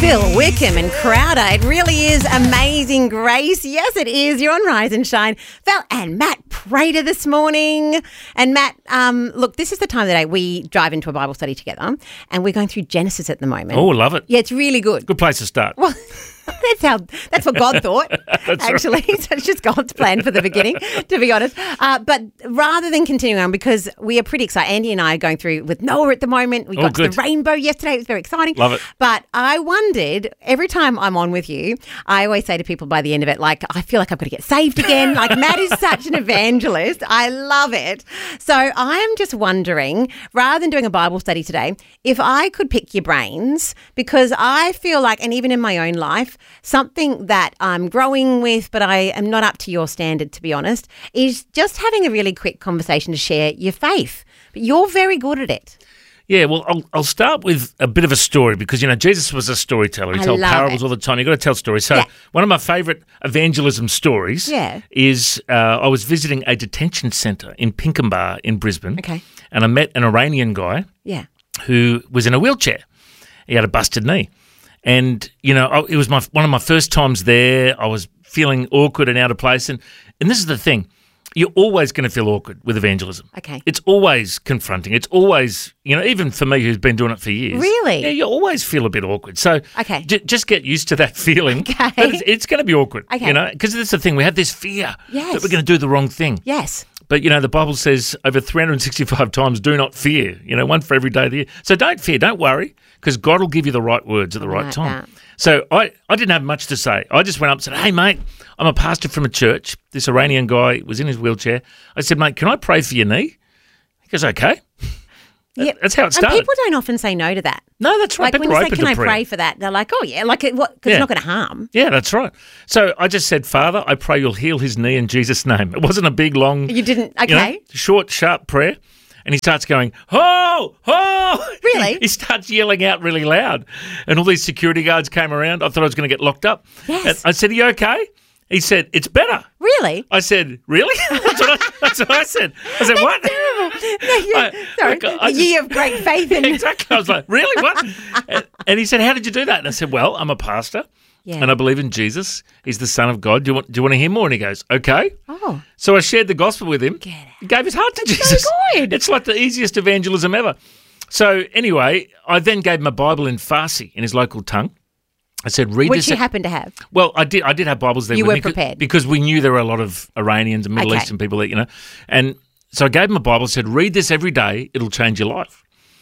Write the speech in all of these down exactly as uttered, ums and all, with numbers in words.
Bill Wickham and Crowder. It really is Amazing Grace. Yes, it is. You're on Rise and Shine. Val and Matt Prater this morning. And Matt, um, look, this is the time of the day we drive into a Bible study together, and we're going through Genesis at the moment. Oh, love it. Yeah, it's really good. Good place to start. Well, that's how. That's what God thought, actually. Right. So it's just God's plan for the beginning, to be honest. Uh, but rather than continuing on, because we are pretty excited. Andy and I are going through with Noah at the moment. We oh, got good. to the rainbow yesterday. It was very exciting. Love it. But I wondered, every time I'm on with you, I always say to people by the end of it, like, I feel like I've got to get saved again. Like, Matt is such an evangelist. I love it. So I am just wondering, rather than doing a Bible study today, if I could pick your brains, because I feel like, and even in my own life, something that I'm growing with, but I am not up to your standard, to be honest, is just having a really quick conversation to share your faith. But you're very good at it. Yeah, well, I'll, I'll start with a bit of a story because, you know, Jesus was a storyteller. He I told love parables it. all the time. You've got to tell stories. So Yeah. one of my favourite evangelism stories Yeah. is uh, I was visiting a detention centre in Pinkenba in Brisbane. Okay. And I met an Iranian guy Yeah. who was in a wheelchair. He had a busted knee. And, you know, I, it was my one of my first times there. I was feeling awkward and out of place. And, and this is the thing. You're always going to feel awkward with evangelism. Okay. It's always confronting. It's always, you know, even for me who's been doing it for years. Really? Yeah, you always feel a bit awkward. So Okay. j- just get used to that feeling. Okay. That It's, it's going to be awkward, Okay. you know, because that's the thing. We have this fear Yes. that we're going to do the wrong thing. Yes. But, you know, the Bible says over three hundred sixty-five times, do not fear, you know, one for every day of the year. So don't fear, don't worry, because God will give you the right words at the right like time. that. So I, I didn't have much to say. I just went up and said, hey, mate, I'm a pastor from a church. This Iranian guy was in his wheelchair. I said, mate, can I pray for your knee? He goes, okay. Yeah. That's how it And started. people don't often say no to that. No, that's right. Like People when are you say, open can to I prayer. pray for that? They're like, oh, yeah, like it, what? Because Yeah. it's not going to harm. Yeah, that's right. So I just said, Father, I pray you'll heal his knee in Jesus' name. It wasn't a big, long, You didn't, you know, okay. short, sharp prayer. And he starts going, oh, oh. Really? He, he starts yelling out really loud. And all these security guards came around. I thought I was going to get locked up. Yes. And I said, are you okay? He said, it's better. Really? I said, really? that's, what I, that's what I said. I said, what? No, you- I- sorry, like, I a just- year of great faith in Exactly. I was like, really? What? and, and he said, how did you do that? And I said, well, I'm a pastor. Yeah. And I believe in Jesus. He's the Son of God. Do you want, do you want to hear more? And he goes, okay. Oh, So I shared the gospel with him. Get it. He gave his heart to That's Jesus. so good. It's like the easiest evangelism ever. So anyway, I then gave him a Bible in Farsi, in his local tongue. I said, read which this. you happen to have. Well, I did I did have Bibles there. You with were me 'cause- prepared. Because we knew there were a lot of Iranians and Middle Okay. Eastern people that, you know. And so I gave him a Bible, said, read this every day. It'll change your life.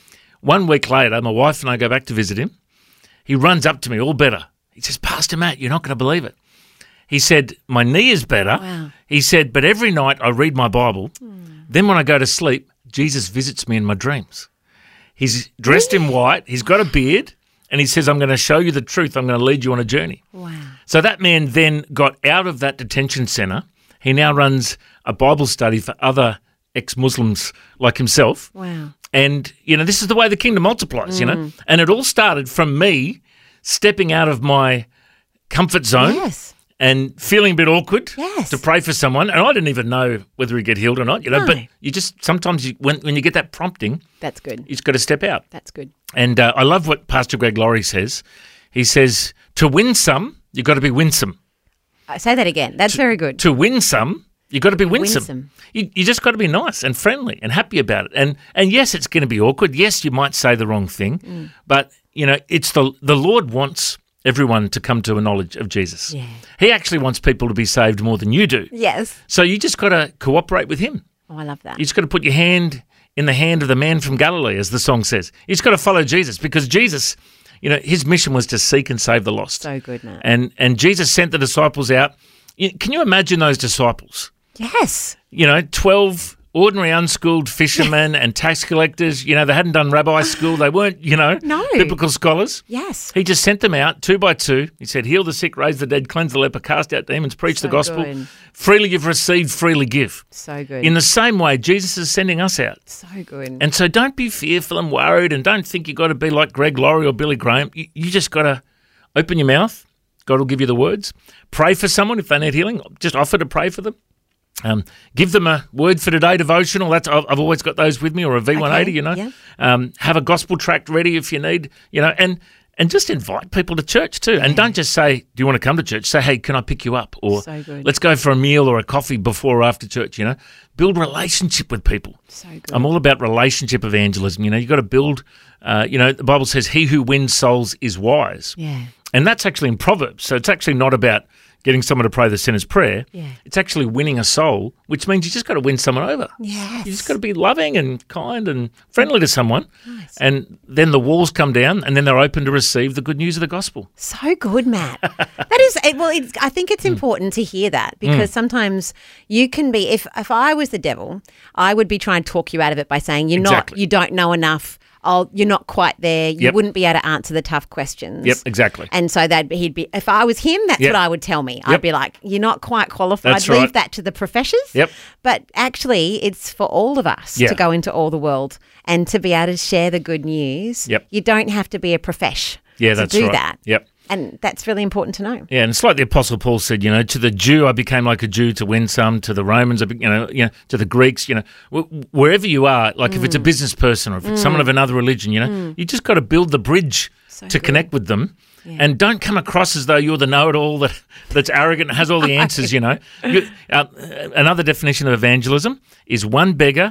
One week later, my wife and I go back to visit him. He runs up to me, all better. He says, Pastor Matt, you're not going to believe it. He said, my knee is better. Wow. He said, but every night I read my Bible. Then when I go to sleep, Jesus visits me in my dreams. He's dressed in white. He's got a beard. And he says, I'm going to show you the truth. I'm going to lead you on a journey. Wow. So that man then got out of that detention centre. He now runs a Bible study for other ex-Muslims like himself. Wow. And, you know, this is the way the kingdom multiplies, you know. And it all started from me stepping out of my comfort zone Yes. and feeling a bit awkward Yes. to pray for someone. And I didn't even know whether he'd get healed or not, you know. No. But you just, sometimes you, when, when you get that prompting, That's good. you just got to step out. That's good. And uh, I love what Pastor Greg Laurie says. He says, to win some, you've got to be winsome. Uh, say that again. That's very good. To win some, you've got to be winsome. Winsome. You, you just got to be nice and friendly and happy about it. And and yes, it's going to be awkward. Yes, you might say the wrong thing. Mm. But, you know, it's the the Lord wants everyone to come to a knowledge of Jesus. Yeah. He actually wants people to be saved more than you do. Yes. So you just got to cooperate with him. Oh, I love that. You just got to put your hand in the hand of the man from Galilee, as the song says. You just got to follow Jesus because Jesus, you know, his mission was to seek and save the lost. So good, Matt. And and Jesus sent the disciples out. You- Can you imagine those disciples? Yes. You know, twelve ordinary unschooled fishermen and tax collectors. You know, they hadn't done rabbi school. They weren't, you know, No. biblical scholars. Yes. He just sent them out two by two. He said, heal the sick, raise the dead, cleanse the leper, cast out demons, preach So the gospel. good. Freely you've received, freely give. So good. In the same way, Jesus is sending us out. so good. And so don't be fearful and worried and don't think you've got to be like Greg Laurie or Billy Graham. You, you just got to open your mouth. God will give you the words. Pray for someone if they need healing. Just offer to pray for them. Um, give them a word for today devotional. That's I've, I've always got those with me, or a V one eighty. Okay, You know, yeah. um, have a gospel tract ready if you need. You know, and And just invite people to church too. And don't just say, do you want to come to church? Say, hey, can I pick you up? Or So good. let's go for a meal or a coffee before or after church, you know. Build relationship with people. So good. I'm all about relationship evangelism. You know, you've got to build, uh, you know, the Bible says he who wins souls is wise. Yeah. And that's actually in Proverbs. So it's actually not about getting someone to pray the sinner's prayer. Yeah. It's actually winning a soul, which means you just got to win someone over. Yes. You just got to be loving and kind and friendly to someone. Nice. And then the walls come down and then they're open to receive the good news of the gospel. So good, Matt. That is, it, well, it's, I think Mm. it's important to hear that because sometimes you can be, if, if I was the devil, I would be trying to talk you out of it by saying you're not, Exactly. you don't know enough. Oh, you're not quite there. You Yep. wouldn't be able to answer the tough questions. Yep, exactly. And so that he'd be, if I was him, that's Yep. what I would tell me. I'd Yep. be like, you're not quite qualified. That's Leave right. that to the professors. Yep. But actually, it's for all of us Yeah. to go into all the world and to be able to share the good news. Yep. You don't have to be a profesh Yeah, to that's do right. that. Yep. And that's really important to know. Yeah, and it's like the Apostle Paul said, you know, to the Jew I became like a Jew to win some, to the Romans, I be- you know, you know, to the Greeks, you know, wh- wherever you are, like if it's a business person or if it's someone of another religion, you know, you just got to build the bridge So to good. connect with them, and don't come across as though you're the know-it-all that that's arrogant and has all the answers. You know, you, uh, another definition of evangelism is one beggar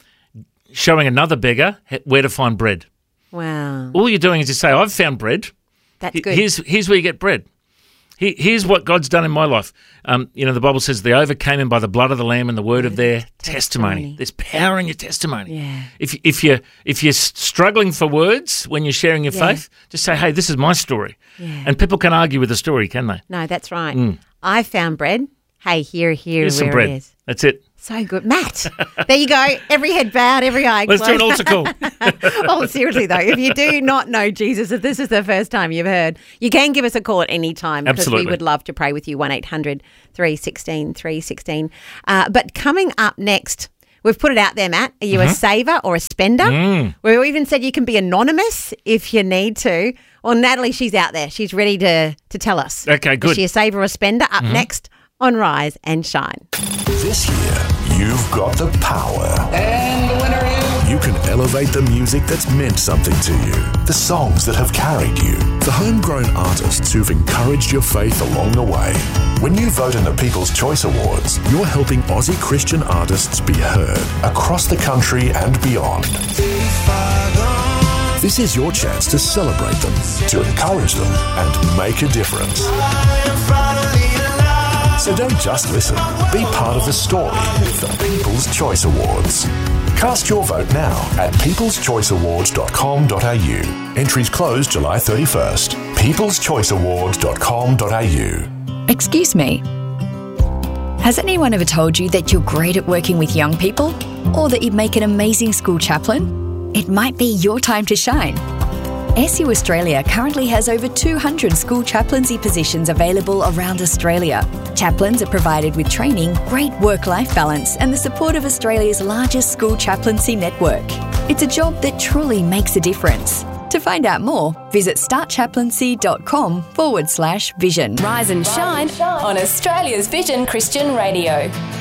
showing another beggar he- where to find bread. Wow. All you're doing is just say, "I've found bread." That's He- good. Here's here's where you get bread. He, here's what God's done in my life. Um, you know, the Bible says they overcame him by the blood of the Lamb and the word of their testimony. testimony. There's power in your testimony. Yeah. If if you if you're struggling for words when you're sharing your Yeah. faith, just say, "Hey, this is my story," Yeah. and people can argue with the story, can they? No, that's right. I found bread. Hey, here, here, Mm. Here's where some bread. it is. That's it. So good. Matt, there you go. Every head bowed, every eye Let's do an closed. altar call. Oh, seriously, though, if you do not know Jesus, if this is the first time you've heard, you can give us a call at any time because Absolutely. we would love to pray with you, one eight hundred three one six three one six. Uh, but coming up next, we've put it out there, Matt. Are you Mm-hmm. a saver or a spender? Mm. We even said you can be anonymous if you need to. Well, Natalie, she's out there. She's ready to, to tell us. Okay, Is good. she a saver or a spender? Up next on Rise and Shine. This year, you've got the power. And the winner is... You can elevate the music that's meant something to you, the songs that have carried you, the homegrown artists who've encouraged your faith along the way. When you vote in the People's Choice Awards, you're helping Aussie Christian artists be heard across the country and beyond. This is your chance to celebrate them, to encourage them, and make a difference. So don't just listen. Be part of the story with the People's Choice Awards. Cast your vote now at peoples choice awards dot com dot a u. Entries close July thirty-first. peoples choice awards dot com dot a u. Excuse me. Has anyone ever told you that you're great at working with young people? Or that you'd make an amazing school chaplain? It might be your time to shine. S U Australia currently has over two hundred school chaplaincy positions available around Australia. Chaplains are provided with training, great work-life balance and the support of Australia's largest school chaplaincy network. It's a job that truly makes a difference. To find out more, visit startchaplaincy.com forward slash vision. Rise and shine on Australia's Vision Christian Radio.